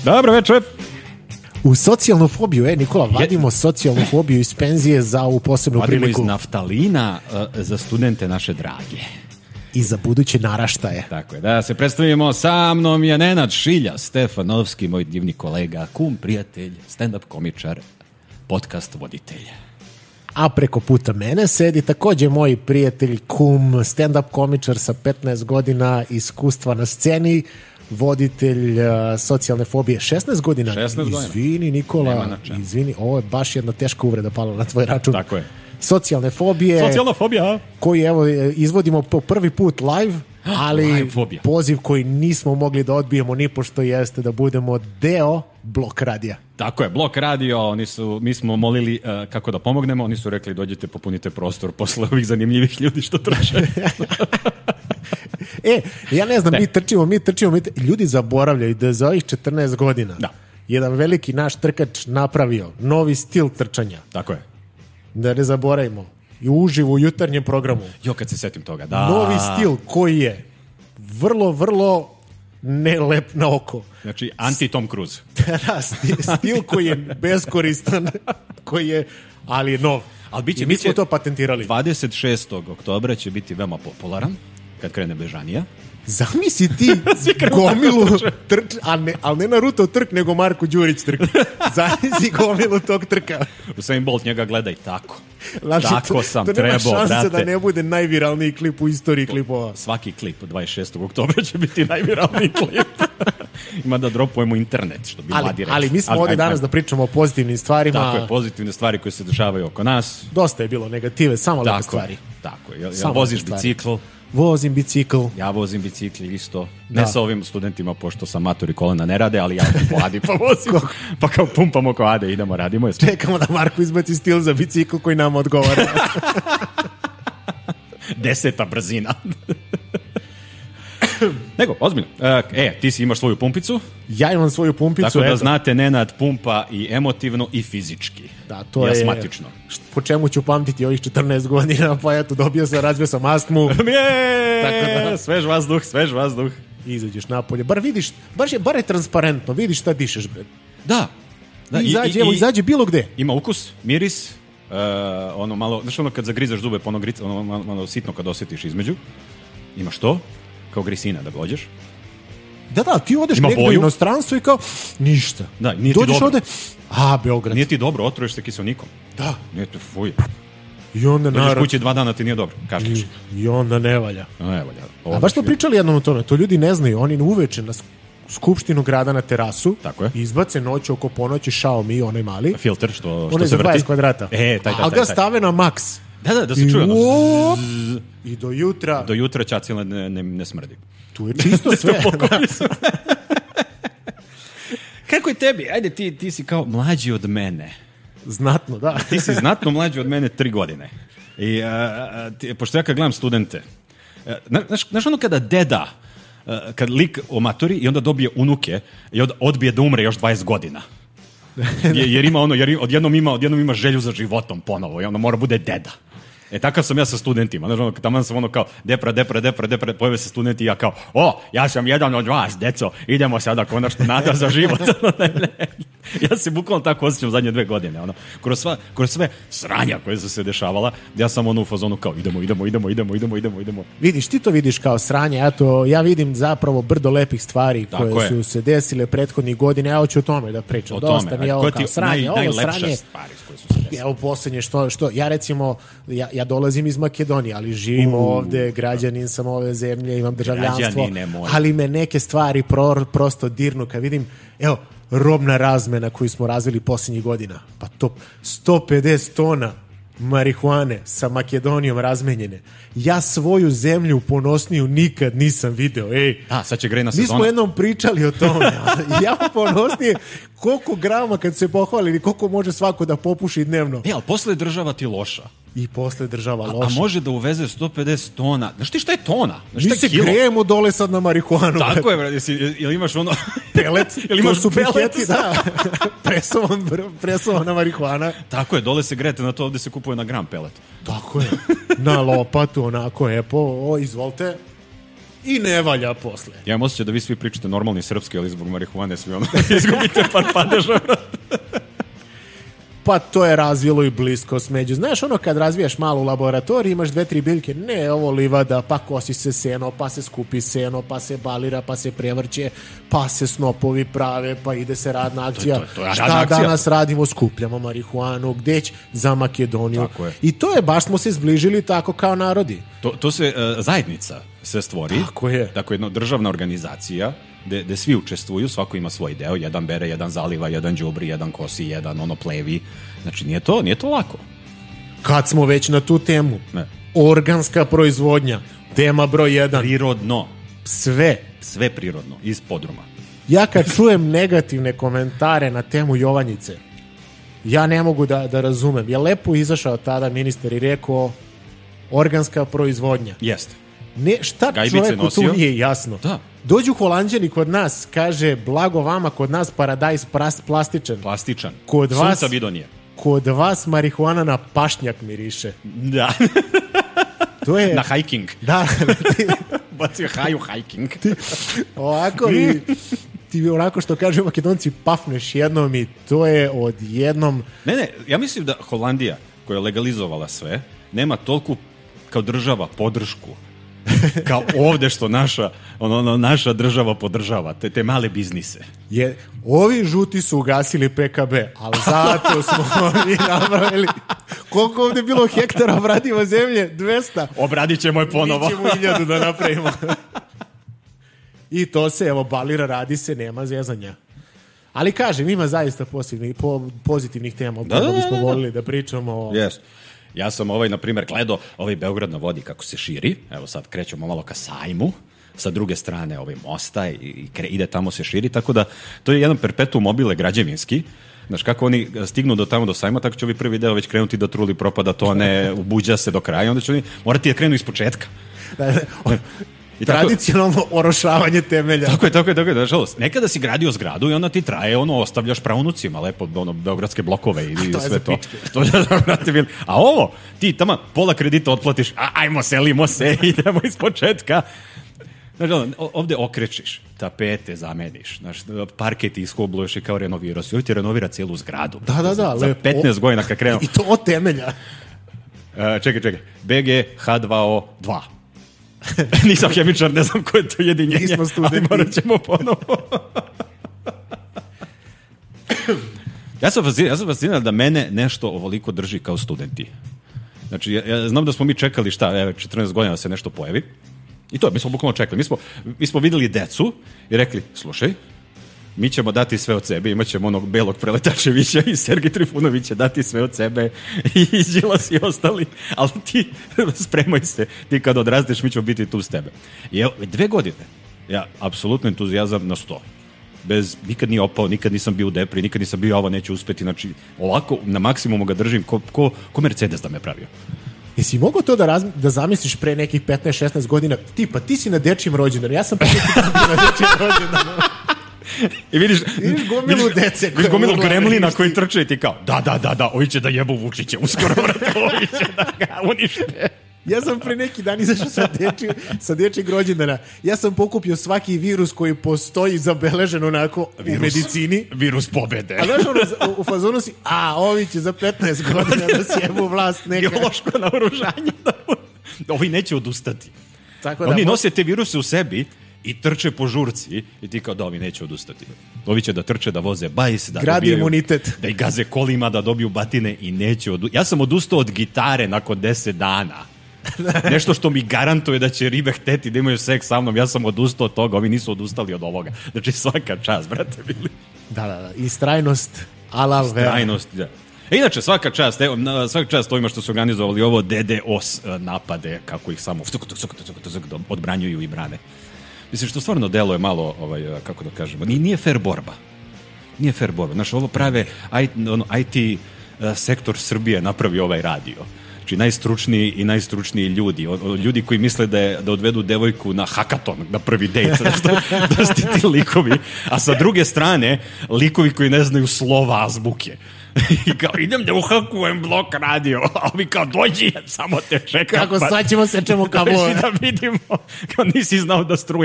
Dobro večer. U socijalnu fobiju, Nikola, vadimo socijalnu fobiju iz penzije za ovu posebnu vadimo priliku. Vadimo iz naftalina za studente naše drage. I za buduće naraštaje. Tako je, da se predstavimo, sa mnom je Nenad Šilja Stefanovski, moj divni kolega, kum, prijatelj, stand-up komičar, podcast voditelj. A preko puta mene sedi takođe moj prijatelj, kum, stand-up komičar sa 15 godina iskustva na sceni, voditelj socijalne fobije. 16 godina? 16 godina. Izvini, Nikola, izvini, ovo je baš jedna teška uvreda pala na tvoj račun. Tako je. Socijalne fobije. Socijalna fobija. Koji, evo, izvodimo po prvi put live, ali live poziv koji nismo mogli da odbijemo ni pošto jeste da budemo deo Blok radija. Tako je, Blok radio, mi smo molili kako da pomognemo, oni su rekli dođite, popunite prostor posle ovih zanimljivih ljudi što trče. Ja ne znam, mi trčimo, ljudi zaboravljaju da za ovih 14 godina jedan veliki naš trkač napravio novi stil trčanja. Tako je. Da ne zaboravimo. I uživo u jutarnjem programu. Jo, kad se setim toga, da. Novi stil koji je vrlo, vrlo nelep na oko. Znači, anti-Tom Cruise. Da, stil koji je beskoristan, koji je, ali je nov. Ali mi smo to patentirali. 26. oktobra će biti veoma popularan, kad krene Bežanija. Zamisli ti gomilu trč, ali ne Naruto trk, nego Marko Đurić trk. Zamisli gomilu tog trka. Usain Bolt njega gleda i tako. Znači, tako sam trebao, brate. To nema šanse da ne bude najviralniji klip u istoriji klipova. Svaki klip 26. oktobra će biti najviralniji klip. Ima da dropujemo internet, što bi mladi reći. Ali mi smo ovdje danas da pričamo o pozitivnim stvarima. Tako je, pozitivne stvari koje se dešavaju oko nas. Dosta je bilo negative, samo lepe stvari. Tako je. Ja voziš bicikl. Vozim bicikl. Ja vozim bicikl isto. Ne sa ovim studentima, pošto sam mator i kolena ne rade, ali ja po Adi pa vozim. Pa kao pumpamo ko Ade, idemo, radimo. Čekamo da Marko izbaci stil za bicikl koji nam odgovara. 10. brzina. Nego, ozbiljno. Ti si imaš svoju pumpicu. Ja imam svoju pumpicu. Tako da znate, Nenad pumpa i emotivno i fizički. Da, to je asmatično. Po čemu ću pamtiti ovih 14 godina, pa eto, razvio sam astmu. Svež vazduh. Izađeš napolje. Bar je transparentno, vidiš šta dišeš, bre. Da. Izađe bilo gde. Ima ukus, miris, ono malo, znaš ono kad zagrizaš zube, pa ono malo sitno kad osjetiš između. Imaš to, kao grisina da dođeš. Da, ti odeš negdje u inostranstvo i kao, ništa. Da, nije ti dobro. Dođeš ovde, Beograd. Nije ti dobro, otruješ se kiselnikom. Da. Nije to fuj. I onda dođeš kući 2 dana ti nije dobro, kašliš. I onda ne valja. Ne valja. A baš smo pričali jednom o tome, to ljudi ne znaju, oni uveče na skupštinu grada na terasu, izbace noću oko ponoći Xiaomi, onaj mali. Filter što onaj se vrti. Onaj za 20 kvadrata. Taj. Ali ga stave na maks. Da se čuje. I do jutra. Do jutra čacila ne smrdi. Tu je čisto sve. Kako je tebi? Ajde, ti si kao mlađi od mene. Znatno, da. Ti si znatno mlađi od mene 3 godine. I pošto ja kad gledam studente, znaš ono kada deda, kad lik omatori i onda dobije unuke i odbije da umre još 20 godina. Jer ima ono, odjednom ima želju za životom ponovo i onda mora bude deda. Takav sam ja sa studentima. Znaš, tamo sam ono kao depra, pojave se studenti i ja kao, ja sam jedan od vas, deco, idemo sada konačno nada za život. Ja se bukvalno tako osjećam zadnje 2 godine. Kroz sve sranja koje su se dešavala, ja sam ono u fazonu kao, idemo. Vidiš, ti to vidiš kao sranje, ja vidim zapravo brdo lepih stvari koje su se desile prethodnih godina, ja hoću o tome da pričam. Dosta mi je ovo kao sranje, najlepše stvari koje su se desile. Evo posljednje, što ja recimo, ja dolazim iz Makedonije, ali živim ovde, građanin sam ove zemlje, imam državljanstvo, ali me neke stvari prosto dirnu kad vidim, evo, robna razmena koju smo razvili posljednjih godina, pa to 150 tona marihuane sa Makedonijom razmenjene. Ja svoju zemlju ponosniju nikad nisam video. Sad će grejna sezona. Mi smo jednom pričali o tome. Ja ponosnije koliko grama kad se pohvalili, koliko može svako da popuši dnevno. Ali posle država ti loša. I posle država loša. A može da uveze 150 tona. Znaš ti šta je tona? Mi se grejemo dole sad na marihuanu. Tako je, jel imaš ono... Pelet, to su briketi, da. Presovana marihuana. Tako je, dole se grete na to, ovde se kupuje na gram pelet. Tako je. Na lopatu, onako, izvolite. i ne valja posle. Ja imam osjećaj da vi svi pričate normalni srpski, ali zbog marihuane svi ono izgubite par padeža. Pa to je razvilo i bliskost među. Znaš, ono kad razvijaš malo u laboratoriji, imaš 2-3 biljke, ne, ovo livada, pa kosi se seno, pa se skupi seno, pa se balira, pa se prevrće, pa se snopovi prave, pa ide se radna akcija. To je šta radna akcija. Danas radimo? Skupljamo marihuanu, gdeć? Za Makedoniju. I to je, baš smo se zbližili tako kao narodi. To se zajednica se stvori. Tako je. Tako jedna državna organizacija gde svi učestvuju, svako ima svoj deo, jedan bere, jedan zaliva, jedan đubri, jedan kosi, jedan ono plevi. Znači nije to lako. Kad smo već na tu temu, organska proizvodnja, tema broj 1. Prirodno. Sve prirodno, iz podruma. Ja kad čujem negativne komentare na temu Jovanjice, ja ne mogu da razumem. Je lepo izašao tada ministar i rekao organska proizvodnja. Jeste. Ne, šta čoveku tu nije jasno? Da. Dođu Holanđani kod nas, kaže blago vama, kod nas paradajz plastičan. Plastičan. Kod vas, sunca bidonije. Kod vas marihuana na pašnjak miriše. Da. To je... Na hiking. Da. Bacio haju hiking. Ovako ti onako što kažu Makedonci pafneš jednom i to je odjednom... Ne, ja mislim da Holandija koja je legalizovala sve nema toliko kao država podršku kao ovde što naša država podržava te male biznise. Ovi žuti su ugasili PKB, ali zato smo mi napravili. Koliko ovde bilo hektara obradivo zemlje? 200. Obradit ćemo je ponovo. Mi ćemo 1000 da napravimo. I to se, evo, balira, radi se, nema zezanja. Ali kažem, ima zaista pozitivnih tema. Da bismo volili da pričamo o... Yes. Ja sam na primjer, gledao Beograd na vodi kako se širi. Evo sad krećemo malo ka sajmu. Sa druge strane mosta i ide tamo se širi. Tako da to je jedan perpetuum mobile građevinski. Znaš, kako oni stignu do sajma, tako će ovi prvi deo već krenuti da truli, propada to, ne ubuđa se do kraja. Onda će oni morati da krenu iz početka. Tradicionalno orošavanje temelja. Tako je, nažalost. Nekada si gradio zgradu i onda ti traje, ostavljaš praunucima lepo, beogradske blokove i sve to. A ovo, ti tamo pola kredita otplatiš, ajmo, selimo se, idemo iz početka. Znaš, ovde okrečiš, tapete zameniš, parket ishubluješ i kao renovirao si. Ovdje ti renovira cijelu zgradu. Da, za 15 godina kad krenu. I to od temelja. Čekaj. BG H2O 2. Nisam hemičar, ne znam ko je to jedinjenje. Nismo studenti. Ali morat ćemo ponovo. Ja sam fasciniran da mene nešto ovoliko drži kao studenti. Znači, ja znam da smo mi čekali 14 godina da se nešto pojavi. I to, mi smo bukvalno čekali. Mi smo videli decu i rekli, slušaj, mi ćemo dati sve od sebe, imat ćemo onog Belog Preletačevića i Sergej Trifunović će dati sve od sebe i Đilas i ostali, ali ti spremaj se, ti kad odrasteš mi ćemo biti tu s tebe. I evo, 2 godine, ja apsolutno entuzijazam na 100. Nikad nije opao, nikad nisam bio u depri, nikad nisam bio ovo neće uspeti, znači ovako na maksimumu ga držim ko Mercedes da me pravio. Jesi mogao to da zamisliš pre nekih 15-16 godina? Ti si na dečjem rođendanu, ja sam pre nekih na dečjem rođendanu. I vidiš gomilu dece. Vidiš gomilu gremlina koji trče i ti kao, da, ovi će da jebu Vučića, uskoro ovi će da ga unište. Ja sam pre neki dan izašao sa dečjeg rođendana. Ja sam pokupio svaki virus koji postoji zabeležen onako u medicini. Virus pobede. A znaš u fazonu si, ovi će za 15 godina da sjebu vlast neka. Biološko naoružanje. Ovi neće odustati. Oni nose te viruse u sebi i trče po žurci i ti kao da ovi neće odustati. Ovi će da trče, da voze bajs, da gradi imunitet, da i gaze kolima, da dobiju batine i neće odustati. Ja sam odustao od gitare nakon 10 dana. Nešto što mi garantuje da će ribe hteti da imaju seks sa mnom, ja sam odustao od toga, ovi nisu odustali od ovoga. Znači svaka čast, brate, bili. Da. I strajnost, alal vera. Strajnost, da. Inače, svaka čast ovima što su organizovali ovo DDoS napade, kako ih samo odbranjuju i brane. Mislim, što stvarno delo je malo, kako da kažemo, nije fair borba. Nije fair borba. Znaš, ovo prave IT sektor Srbije napravi ovaj radio. Znači, najstručniji ljudi. Ljudi koji misle da odvedu devojku na hakaton, na prvi dejt, da ste ti likovi. A sa druge strane, likovi koji ne znaju slova azbuke. I kao, idem da uhakujem blok radio, a ovi kao, dođi, samo te čekam. Kako sad ćemo sečemo kablove. Da vidimo, kao nisi znao da struja